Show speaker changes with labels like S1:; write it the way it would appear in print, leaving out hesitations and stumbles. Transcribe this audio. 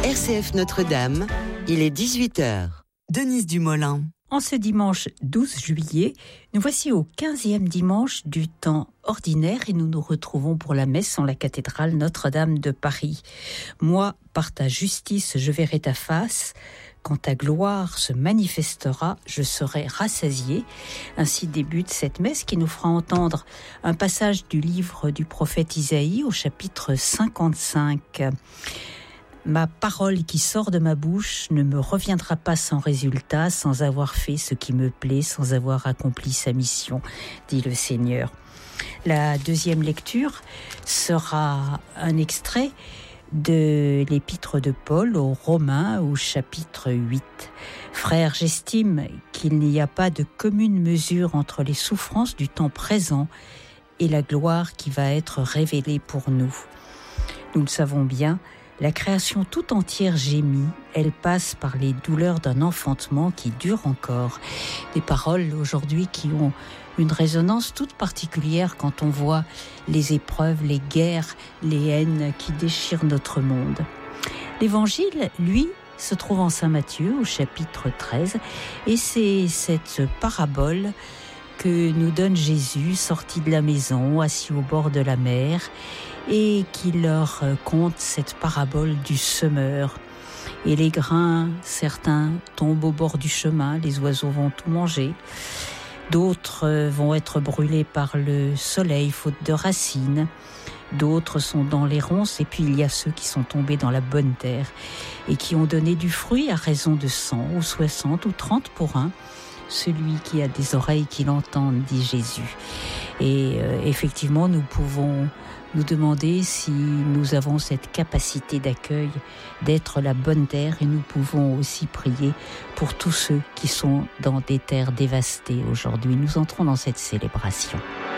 S1: RCF Notre-Dame, il est 18h. Denise Dumoulin.
S2: En ce dimanche 12 juillet, nous voici au 15e dimanche du temps ordinaire et nous nous retrouvons pour la messe en la cathédrale Notre-Dame de Paris. Moi, par ta justice, je verrai ta face. Quand ta gloire se manifestera, je serai rassasié. Ainsi débute cette messe qui nous fera entendre un passage du livre du prophète Isaïe au chapitre 55. Ma parole qui sort de ma bouche ne me reviendra pas sans résultat, sans avoir fait ce qui me plaît, sans avoir accompli sa mission, dit le Seigneur. La deuxième lecture sera un extrait de l'épître de Paul aux Romains au chapitre 8. Frères, j'estime qu'il n'y a pas de commune mesure entre les souffrances du temps présent et la gloire qui va être révélée pour nous. Nous le savons bien, la création tout entière gémit, elle passe par les douleurs d'un enfantement qui dure encore. Des paroles aujourd'hui qui ont une résonance toute particulière quand on voit les épreuves, les guerres, les haines qui déchirent notre monde. L'évangile, lui, se trouve en Saint Matthieu au chapitre 13 et c'est cette parabole que nous donne Jésus sorti de la maison, assis au bord de la mer et qui leur conte cette parabole du semeur. Et les grains, certains tombent au bord du chemin, les oiseaux vont tout manger. D'autres vont être brûlés par le soleil, faute de racines. D'autres sont dans les ronces. Et puis il y a ceux qui sont tombés dans la bonne terre et qui ont donné du fruit à raison de 100 ou 60 ou 30 pour un. Celui qui a des oreilles qui l'entendent, dit Jésus. Et effectivement, nous pouvons nous demander si nous avons cette capacité d'accueil, d'être la bonne terre, et nous pouvons aussi prier pour tous ceux qui sont dans des terres dévastées aujourd'hui. Nous entrons dans cette célébration.